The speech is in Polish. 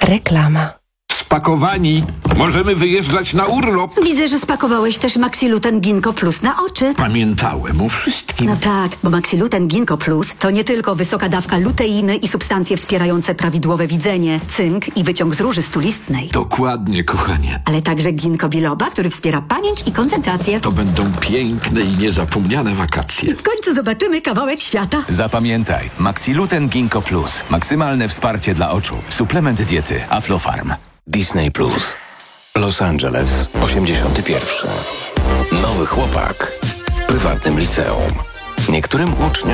Reklama. Spakowani. Możemy wyjeżdżać na urlop. Widzę, że spakowałeś też Maxiluten Ginkgo Plus na oczy. Pamiętałem o wszystkim. No tak, bo Maxiluten Ginkgo Plus to nie tylko wysoka dawka luteiny i substancje wspierające prawidłowe widzenie, cynk i wyciąg z róży stulistnej. Dokładnie, kochanie. Ale także ginkgo biloba, który wspiera pamięć i koncentrację. To będą piękne i niezapomniane wakacje. W końcu zobaczymy kawałek świata. Zapamiętaj, Maxiluten Ginkgo Plus. Maksymalne wsparcie dla oczu. Suplement diety Aflofarm. Disney Plus. Los Angeles, 81. Nowy chłopak w prywatnym liceum. Niektórym uczniom